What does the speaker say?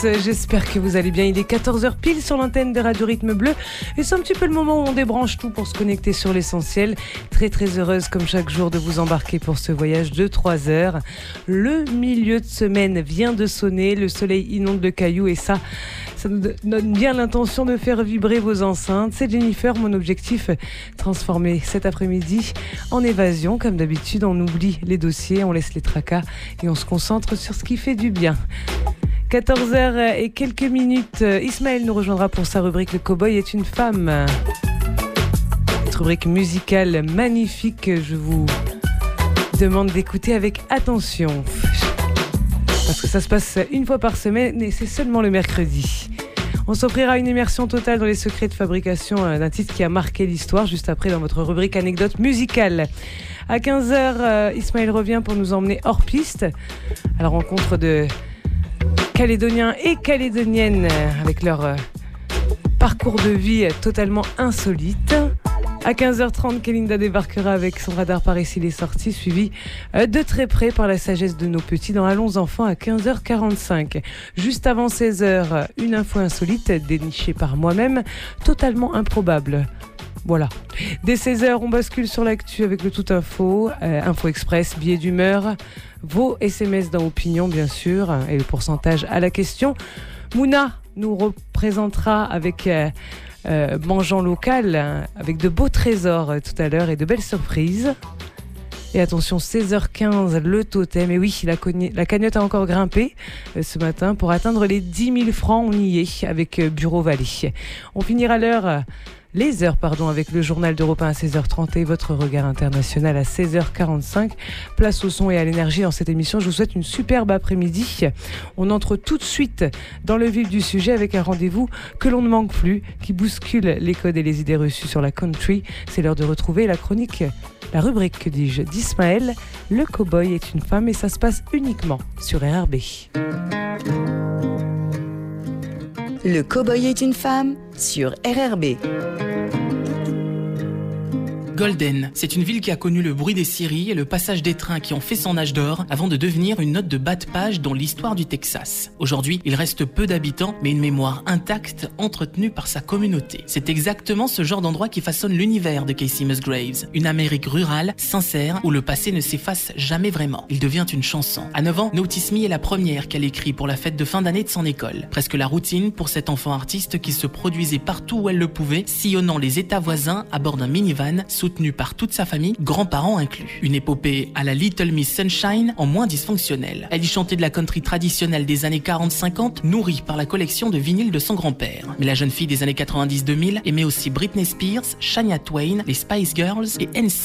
J'espère que vous allez bien. Il est 14h pile sur l'antenne de Radio Rythme Bleu. Et c'est un petit peu le moment où on débranche tout pour se connecter sur l'essentiel. Très très heureuse comme chaque jour de vous embarquer pour ce voyage de 3 heures. Le milieu de semaine vient de sonner. Le soleil inonde le caillou et ça nous donne bien l'intention de faire vibrer vos enceintes. C'est Jennifer, mon objectif, transformer cet après-midi en évasion. Comme d'habitude, on oublie les dossiers, on laisse les tracas et on se concentre sur ce qui fait du bien. 14h et quelques minutes, Ismaël nous rejoindra pour sa rubrique « Le Cowboy est une femme ». Cette rubrique musicale magnifique, je vous demande d'écouter avec attention. Parce que ça se passe une fois par semaine et c'est seulement le mercredi. On s'offrira une immersion totale dans les secrets de fabrication d'un titre qui a marqué l'histoire, juste après dans votre rubrique anecdote musicale. À 15h, Ismaël revient pour nous emmener hors piste à la rencontre de Calédoniens et Calédoniennes avec leur parcours de vie totalement insolite. À 15h30, Kélinda débarquera avec son radar par ici les sorties, suivi de très près par la sagesse de nos petits dans Allons enfants à 15h45. Juste avant 16h, une info insolite dénichée par moi-même, totalement improbable. Voilà. Dès 16h, on bascule sur l'actu avec le Tout Info, Info Express, billets d'humeur, vos SMS dans Opinion bien sûr, et le pourcentage à la question. Mouna nous représentera avec Mangeant local, avec de beaux trésors tout à l'heure et de belles surprises. Et attention, 16h15, le totem. Et oui, la cagnotte a encore grimpé ce matin pour atteindre les 10 000 francs. On y est avec Bureau Vallée. On finira les heures, avec le journal d'Europe 1 à 16h30 et votre regard international à 16h45. Place au son et à l'énergie dans cette émission. Je vous souhaite une superbe après-midi. On entre tout de suite dans le vif du sujet avec un rendez-vous que l'on ne manque plus, qui bouscule les codes et les idées reçues sur la country. C'est l'heure de retrouver la rubrique, que dis-je, d'Ismaël. Le cowboy est une femme et ça se passe uniquement sur RRB. Le cowboy est une femme sur RRB. Golden, c'est une ville qui a connu le bruit des scieries et le passage des trains qui ont fait son âge d'or avant de devenir une note de bas de page dans l'histoire du Texas. Aujourd'hui, il reste peu d'habitants, mais une mémoire intacte entretenue par sa communauté. C'est exactement ce genre d'endroit qui façonne l'univers de Kacey Musgraves. Une Amérique rurale, sincère, où le passé ne s'efface jamais vraiment. Il devient une chanson. À 9 ans, Notice Me est la première qu'elle écrit pour la fête de fin d'année de son école. Presque la routine pour cet enfant artiste qui se produisait partout où elle le pouvait, sillonnant les États voisins à bord d'un minivan, soutenu par toute sa famille, grands-parents inclus. Une épopée à la Little Miss Sunshine en moins dysfonctionnelle. Elle y chantait de la country traditionnelle des années 40-50, nourrie par la collection de vinyles de son grand-père. Mais la jeune fille des années 90-2000 aimait aussi Britney Spears, Shania Twain, les Spice Girls et NSYNC.